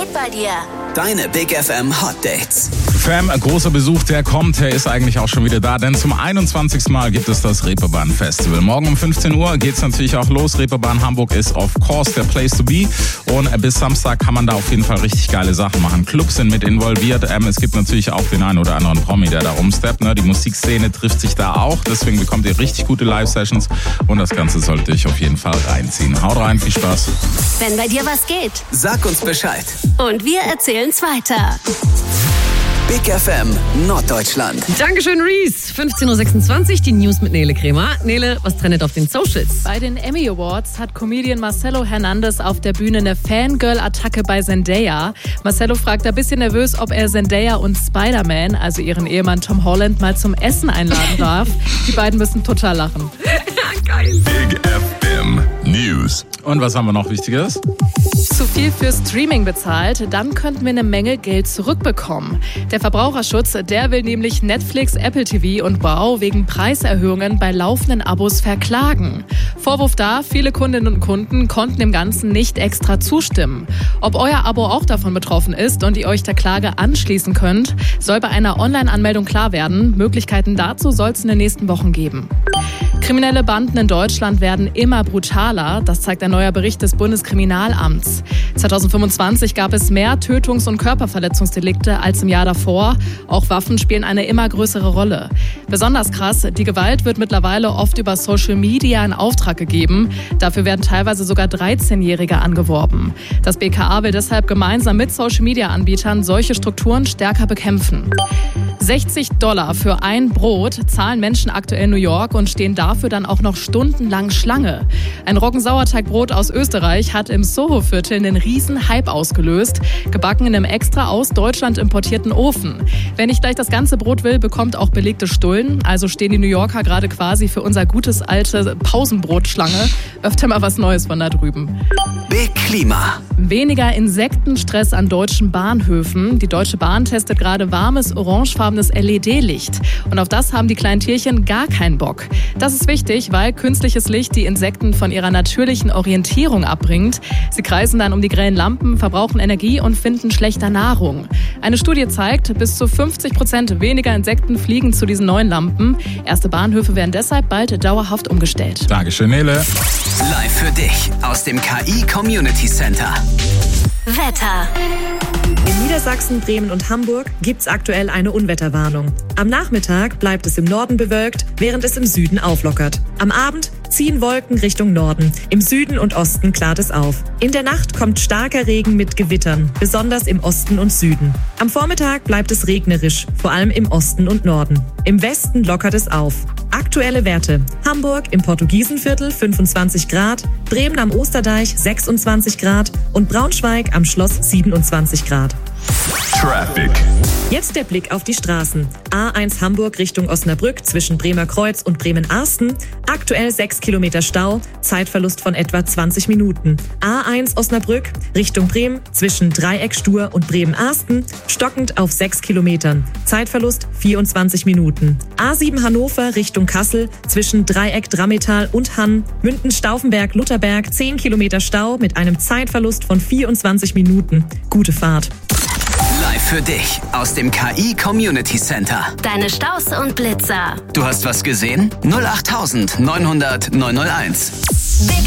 geht bei dir? Deine Big FM Hot Dates. Fam, großer Besuch, der kommt, der ist eigentlich auch schon wieder da, denn zum 21. Mal gibt es das Reeperbahn Festival. Morgen um 15 Uhr geht's natürlich auch los. Reeperbahn Hamburg ist of course der Place to be und bis Samstag kann man da auf jeden Fall richtig geile Sachen machen. Clubs sind mit involviert, es gibt natürlich auch den einen oder anderen Promi, der da rumsteppt. Ne? Die Musikszene trifft sich da auch, deswegen bekommt ihr richtig gute Live-Sessions und das Ganze sollte ich auf jeden Fall reinziehen. Haut rein, viel Spaß. Wenn bei dir was geht. Sag uns Bescheid. Und wir erzählen's weiter. Big FM Norddeutschland. Dankeschön, Reese. 15.26 Uhr, die News mit Nele Kremer. Nele, was trendet auf den Socials? Bei den Emmy Awards hat Comedian Marcelo Hernandez auf der Bühne eine Fangirl-Attacke bei Zendaya. Marcelo fragt ein bisschen nervös, ob er Zendaya und Spider-Man, also ihren Ehemann Tom Holland, mal zum Essen einladen darf. Die beiden müssen total lachen. Geil. Big FM News. Und was haben wir noch Wichtiges? Zu viel für Streaming bezahlt, dann könnten wir eine Menge Geld zurückbekommen. Der Verbraucherschutz, der will nämlich Netflix, Apple TV und Wow wegen Preiserhöhungen bei laufenden Abos verklagen. Vorwurf da, viele Kundinnen und Kunden konnten dem Ganzen nicht extra zustimmen. Ob euer Abo auch davon betroffen ist und ihr euch der Klage anschließen könnt, soll bei einer Online-Anmeldung klar werden. Möglichkeiten dazu soll es in den nächsten Wochen geben. Kriminelle Banden in Deutschland werden immer brutaler. Das zeigt ein neuer Bericht des Bundeskriminalamts. 2025 gab es mehr Tötungs- und Körperverletzungsdelikte als im Jahr davor. Auch Waffen spielen eine immer größere Rolle. Besonders krass, die Gewalt wird mittlerweile oft über Social Media in Auftrag gegeben. Dafür werden teilweise sogar 13-Jährige angeworben. Das BKA will deshalb gemeinsam mit Social-Media-Anbietern solche Strukturen stärker bekämpfen. $60 für ein Brot zahlen Menschen aktuell in New York und stehen dafür dann auch noch stundenlang Schlange. Ein Roggensauerteigbrot aus Österreich hat im Soho-Viertel einen riesen Hype ausgelöst, gebacken in einem extra aus Deutschland importierten Ofen. Wer nicht gleich das ganze Brot will, bekommt auch belegte Stullen. Also stehen die New Yorker gerade quasi für unser gutes alte Pausenbrotschlange. Öfter mal was Neues von da drüben. Big Klima. Weniger Insektenstress an deutschen Bahnhöfen. Die Deutsche Bahn testet gerade warmes, orangefarbenes LED-Licht. Und auf das haben die kleinen Tierchen gar keinen Bock. Das ist wichtig, weil künstliches Licht die Insekten von ihrer natürlichen Orientierung abbringt. Sie kreisen dann um die grellen Lampen, verbrauchen Energie und finden schlechter Nahrung. Eine Studie zeigt, bis zu 50% weniger Insekten fliegen zu diesen neuen Lampen. Erste Bahnhöfe werden deshalb bald dauerhaft umgestellt. Dankeschön, Nele. Live für dich aus dem KI Community Center. Wetter. In Niedersachsen, Bremen und Hamburg gibt's aktuell eine Unwetterwarnung. Am Nachmittag bleibt es im Norden bewölkt, während es im Süden auflockert. Am Abend ziehen Wolken Richtung Norden. Im Süden und Osten klart es auf. In der Nacht kommt starker Regen mit Gewittern, besonders im Osten und Süden. Am Vormittag bleibt es regnerisch, vor allem im Osten und Norden. Im Westen lockert es auf. Aktuelle Werte: Hamburg im Portugiesenviertel 25 Grad, Bremen am Osterdeich 26 Grad und Braunschweig am Schloss 27 Grad. Traffic. Jetzt der Blick auf die Straßen. A1 Hamburg Richtung Osnabrück zwischen Bremer Kreuz und Bremen-Arsten. Aktuell 6 Kilometer Stau, Zeitverlust von etwa 20 Minuten. A1 Osnabrück Richtung Bremen zwischen Dreieck Stur und Bremen-Arsten. Stockend auf 6 Kilometern, Zeitverlust 24 Minuten. A7 Hannover Richtung Kassel zwischen Dreieck Drammetal und Hann. Münden-Stauffenberg-Lutherberg 10 Kilometer Stau mit einem Zeitverlust von 24 Minuten. Gute Fahrt. Live für dich aus dem KI Community Center. Deine Staus und Blitzer. Du hast was gesehen? 08900 901.